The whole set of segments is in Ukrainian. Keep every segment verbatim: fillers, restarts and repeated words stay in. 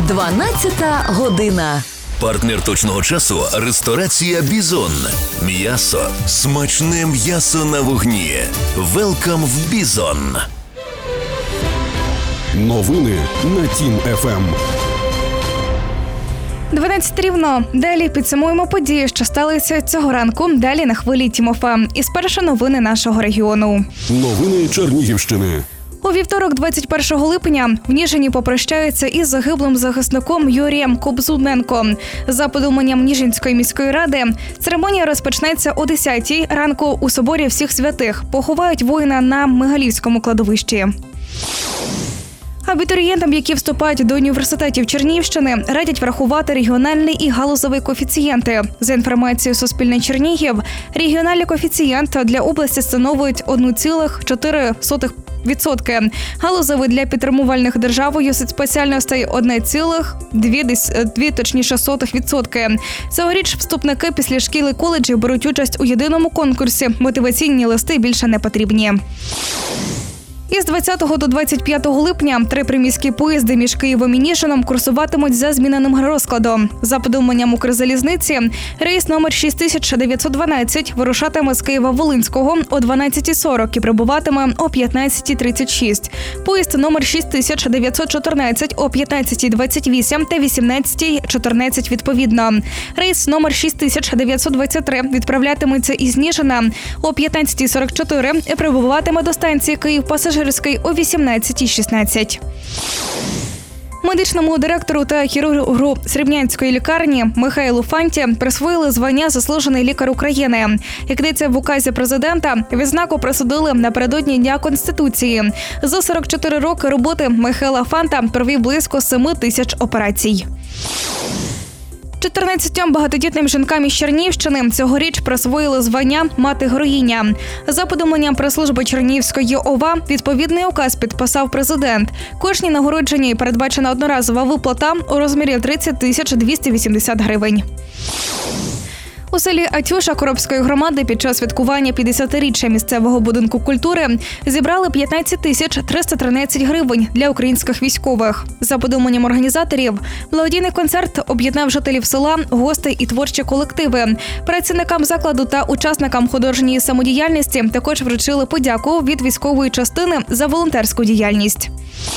дванадцята година. Партнер точного часу – ресторація «Бізон». М'ясо. Смачне м'ясо на вогні. Велкам в «Бізон». Новини на Тім еф ем. дванадцята рівно. Далі підсумуємо події, що сталися цього ранку. Далі на хвилі Тім еф ем. І спершу новини нашого регіону. Новини Чернігівщини. У вівторок, двадцять першого липня, в Ніжині попрощаються із загиблим захисником Юрієм Кобзуненко. За подуманням Ніжинської міської ради, церемонія розпочнеться о десятій ранку у соборі Всіх Святих. Поховають воїна на Мигалівському кладовищі. Абітурієнтам, які вступають до університетів Чернігівщини, радять врахувати регіональний і галузовий коефіцієнти. За інформацією Суспільне Чернігів, регіональний коефіцієнт для області становить одна ціла чотири сотих відсотки. Галузовий для підтримувальних державою спеціальностей одна ціла дві точніше сотих відсотки. Цьогоріч вступники після шкіл і коледжів беруть участь у єдиному конкурсі. Мотиваційні листи більше не потрібні. Із двадцятого до двадцять п'ятого липня три приміські поїзди між Києвом і Ніжином курсуватимуть за зміненим розкладом. За подуманням Укрзалізниці, рейс номер шість тисяч дев'ятсот дванадцять вирушатиме з Києва-Волинського о дванадцятій сорок і прибуватиме о п'ятнадцятій тридцять шість. Поїзд номер шість тисяч дев'ятсот чотирнадцять о п'ятнадцятій двадцять вісім та вісімнадцятій чотирнадцять відповідно. Рейс номер шість тисяч дев'ятсот двадцять три відправлятиметься із Ніжина о п'ятнадцятій сорок чотири і прибуватиме до станції Київ-Пасажирський о вісімнадцятій шістнадцять. Медичному директору та хірургу Срібнянської лікарні Михайлу Фанті присвоїли звання «Заслужений лікар України». Як йдеться в указі президента, відзнаку присудили напередодні Дня Конституції. За сорок чотири роки роботи Михайла Фанта провів близько семи тисяч операцій. чотирнадцятьом багатодітним жінкам із Чернігівщини цьогоріч присвоїли звання «Мати-героїня». За подуманням прес-служби Чернігівської ОВА, відповідний указ підписав президент. Кожній нагородженій передбачена одноразова виплата у розмірі тридцять тисяч двісті вісімдесят гривень. У селі Атюша Коробської громади під час святкування п'ятдесятиріччя місцевого будинку культури зібрали п'ятнадцять тисяч триста тринадцять гривень для українських військових. За подуманням організаторів, благодійний концерт об'єднав жителів села, гостей і творчі колективи. Працівникам закладу та учасникам художньої самодіяльності також вручили подяку від військової частини за волонтерську діяльність.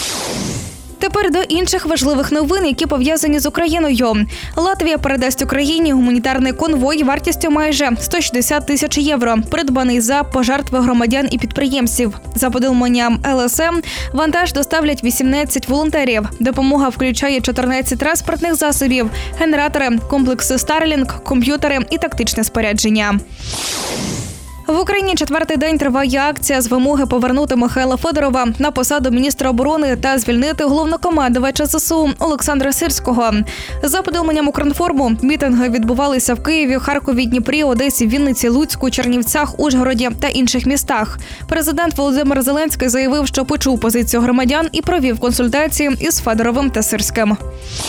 Тепер до інших важливих новин, які пов'язані з Україною. Латвія передасть Україні гуманітарний конвой вартістю майже сто шістдесят тисяч євро, придбаний за пожертви громадян і підприємців. За подуманням ел ес ем, вантаж доставлять вісімнадцять волонтерів. Допомога включає чотирнадцять транспортних засобів, генератори, комплекси Starlink, комп'ютери і тактичне спорядження. В Україні четвертий день триває акція з вимоги повернути Михайла Федорова на посаду міністра оборони та звільнити головнокомандувача зе се у Олександра Сирського. За подуманням Укрінформу, мітинги відбувалися в Києві, Харкові, Дніпрі, Одесі, Вінниці, Луцьку, Чернівцях, Ужгороді та інших містах. Президент Володимир Зеленський заявив, що почув позицію громадян і провів консультації із Федоровим та Сирським.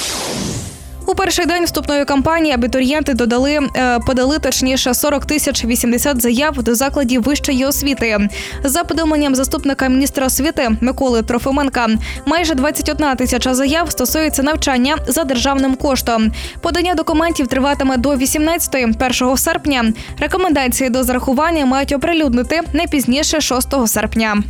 У перший день вступної кампанії абітурієнти додали, подали точніше сорок тисяч вісімдесят заяв до закладів вищої освіти. За подуманням заступника міністра освіти Миколи Трофименка, майже двадцять одна тисяча заяв стосується навчання за державним коштом. Подання документів триватиме до вісімнадцятої, першого серпня. Рекомендації до зарахування мають оприлюднити не пізніше шостого серпня.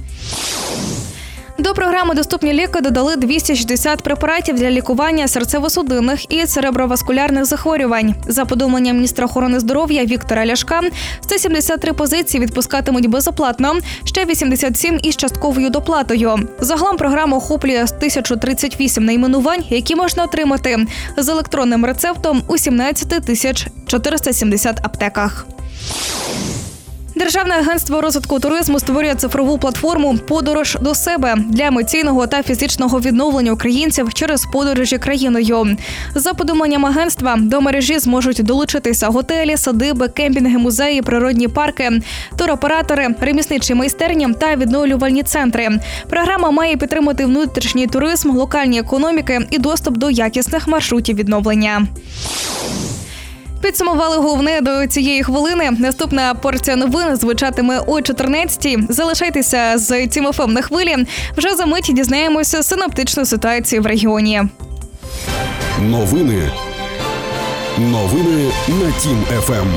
До програми «Доступні ліки» додали двісті шістдесят препаратів для лікування серцево-судинних і цереброваскулярних захворювань. За подуманням міністра охорони здоров'я Віктора Ляшка, сто сімдесят три позиції відпускатимуть безоплатно, ще вісімдесят сім із частковою доплатою. Загалом програма охоплює тисячу тридцять вісім найменувань, які можна отримати з електронним рецептом у сімнадцять тисяч чотириста сімдесят аптеках. Державне агентство розвитку туризму створює цифрову платформу «Подорож до себе» для емоційного та фізичного відновлення українців через подорожі країною. За подуманням агентства, до мережі зможуть долучитися готелі, садиби, кемпінги, музеї, природні парки, туроператори, ремісничі майстерні та відновлювальні центри. Програма має підтримати внутрішній туризм, локальні економіки і доступ до якісних маршрутів відновлення. Підсумували головне до цієї хвилини. Наступна порція новин звучатиме о чотирнадцятій. Залишайтеся з Тім еф ем на хвилі. Вже за мить дізнаємося синоптичну ситуацію в регіоні. Новини. Новини на Тім еф ем.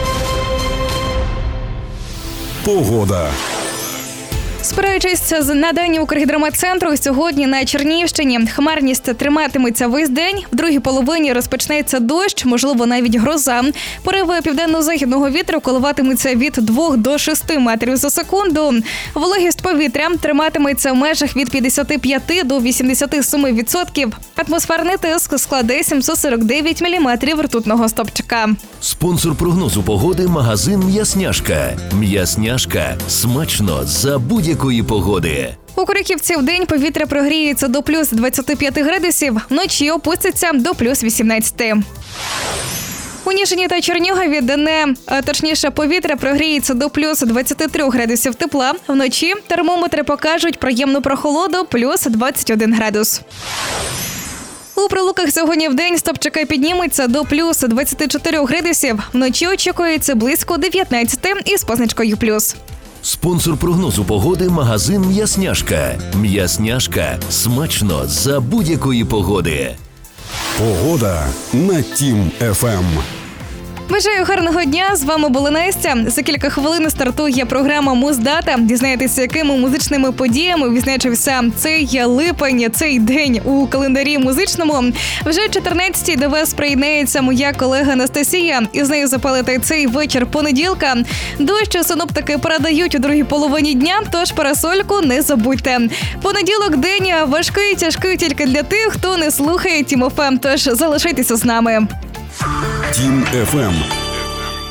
Погода. Спираючись на дані Укргідрометцентру, сьогодні на Чернігівщині хмарність триматиметься весь день. В другій половині розпочнеться дощ, можливо, навіть гроза. Пориви південно-західного вітру коливатимуться від двох до шести метрів за секунду. Вологість повітря триматиметься в межах від п'ятдесят п'ять до вісімдесят сім відсотків. Атмосферний тиск складе сімсот сорок дев'ять міліметрів ртутного стовпчика. Спонсор прогнозу погоди – магазин «М'ясняшка». «М'ясняшка» – смачно за будь-якої погоди. У Куриківці вдень повітря прогріється до плюс двадцяти п'яти градусів, вночі опуститься до плюс вісімнадцяти. У Ніжині та Чернігові денне, а точніше повітря прогріється до плюс двадцяти трьох градусів тепла. Вночі термометри покажуть приємну прохолоду плюс двадцять один градус. У Прилуках сьогодні вдень стопчики підніметься до плюс двадцяти чотирьох градусів. Вночі очікується близько дев'ятнадцяти із позначкою плюс. Спонсор прогнозу погоди – магазин «М'ясняшка». «М'ясняшка» – смачно за будь-якої погоди. Погода на Тім еф ем. Бажаю гарного дня, з вами була Настя. За кілька хвилин стартує програма «Муздата». Дізнаєтеся, якими музичними подіями відзначився цей липень, цей день у календарі музичному. Вже чотирнадцятій до вас приєднається моя колега Анастасія. І з нею запалити цей вечір понеділка. Дощ синоптики передають у другій половині дня, тож парасольку не забудьте. Понеділок – день важкий, тяжкий тільки для тих, хто не слухає Тім еф ем, тож залишайтеся з нами. Тім еф ем.